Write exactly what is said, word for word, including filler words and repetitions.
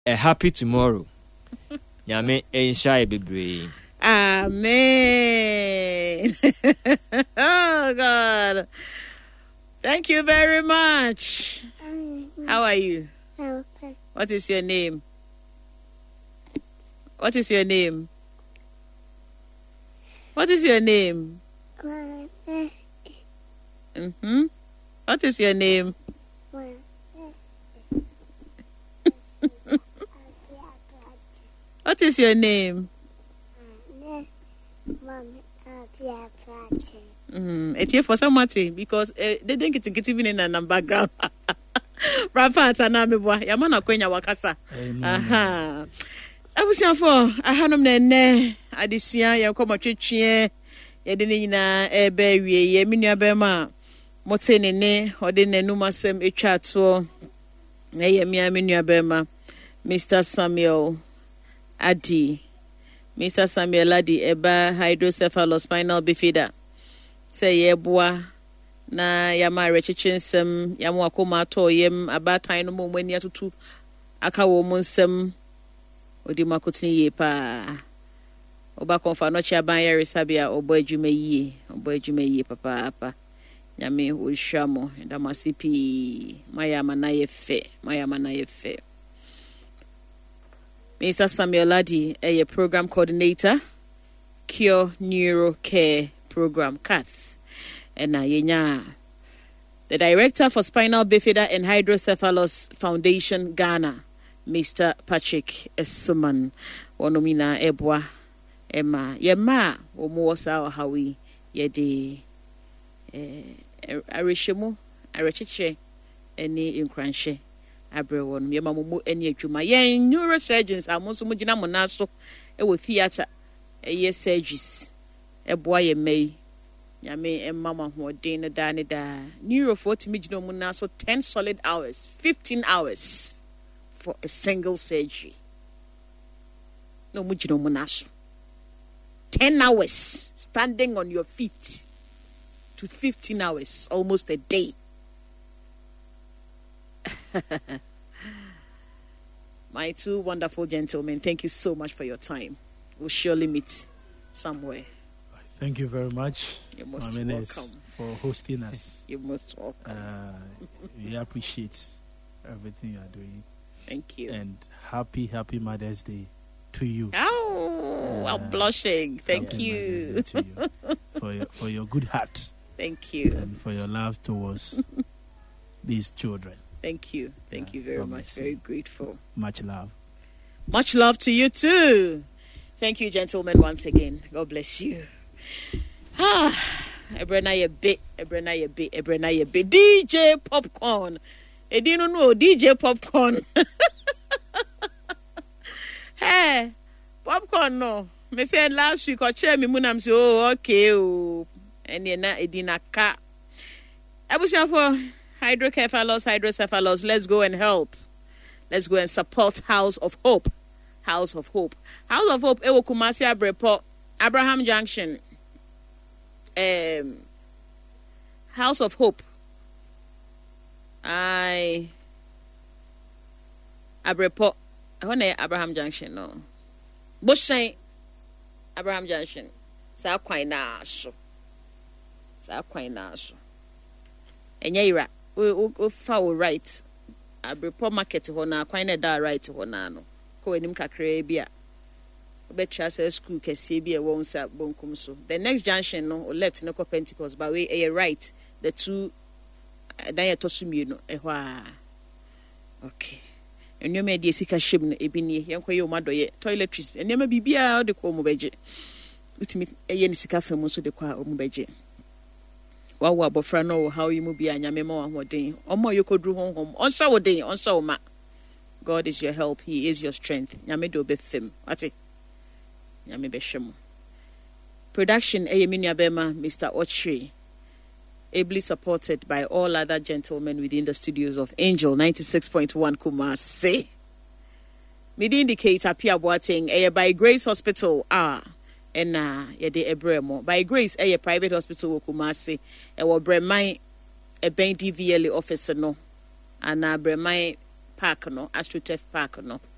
a happy tomorrow. Nyame enshai bebre. Amen. Oh God. Thank you very much. How are you? Okay. What is your name? What is your name? What is your name? Mm-hmm. What is your name? What is your name? Mm, it's here for somebody because uh, they didn't get to get even in a background. Rafa Tanamibwa, Yamana Quenya Wakasa. Aha. I was here for a hanum ne addition, ya come a church ye, Yadina, a baby, Yeminia Bema, Motene ne, or den Numasem, a chat so, Nayamia Minia Bema, Mister Samuel Adi, Mister Samuel Adi, Eba hydrocephalospinal bifida. Say yeboa na yama rechichinsem yamu akoma to yem abatan no momani atutu aka wo munsem odi makotini ye pa oba konfa no chia ban yare sabia obo adwuma yie obo adwuma yie papa apa nyame wo hwamo ndamasipi maya manaye fe maya manaye fe. Mister Samuel Adi, a program coordinator, Cure Neuro Care Program, C A S. And uh, yenya, the director for Spinal Bifida and Hydrocephalus Foundation, Ghana, Mister Patrick Essuman, Wonomina Ebwa, Emma, Yema, Omosa or Hawi, Yede, Arishimu, Arachiche, any in Cranshe. Abrewon yema mumu eni adwuma yen neurosurgeons amonso mugina monaso e wo theater e ye surgeries e boa ye mai nyame emma mahode ne da ne da neuro forty mugina monaso ten solid hours fifteen hours for a single surgery no mugina monaso ten hours standing on your feet to fifteen hours almost a day. My two wonderful gentlemen, thank you so much for your time. We'll surely meet somewhere. Thank you very much. You're most Mamenes, welcome for hosting us. You're most welcome. Uh, we appreciate everything you are doing. Thank you. And happy, happy Mother's Day to you. Oh, uh, I'm blushing. Thank you. To you for your for your good heart. Thank you. And for your love towards these children. Thank you. Thank uh, you very God much. Very grateful. Much love. Much love to you too. Thank you, gentlemen, once again. God bless you. Ah, Ebrena ye bit, Ebrena ye bit, Ebrena ye bit. D J Popcorn. E didn't know D J Popcorn. Hey, Popcorn no. Me said last week or chair me munam say oh okay oh. And ye na e dina ka. Abusha for hydrocephalus, hydrocephalus. Let's go and help. Let's go and support House of Hope. House of Hope. House of Hope, Ewo Kumasi Abrepo, Abraham Junction. Um, House of Hope. I Abrepo. I want Abraham Junction, no. Bushai Abraham Junction. Sa kwai na so. Sa kwai na so. Enya ira. We foul right. Abrepo market ho na kwai na da right ho na no. Ko enim kakra bia. Obetra say school kese bia e won sa bonkum so. The next junction no o left no ko Pentecost but we e right. The two dan ye tosumi no e ho a. Okay. Enyoma de sika hwem no ebi nie yenkoye o madoye toiletries. Enyoma bibia o de ko mo beje. Utimi eye ni sika fam so de kwa o mo beje. Wawo abofra no how you mu bia nyame ma wahoden. Omo yokodru honhom. Onsa woden, onsa wo ma. God is your help. He is your strength. Nyame do be fem. Ati. Nyame be hwem. Production Eyemi Nuabema, Mister Ochre. Ably supported by all other gentlemen within the studios of Angel ninety-six point one Kumasi. Midi indicate Apia Boateng eye by Grace Hospital ah and na yede ebremo by Grace eye private hospital Kumasi e wo bremai e ben D V L officer no ana bremai park no Astrotef park no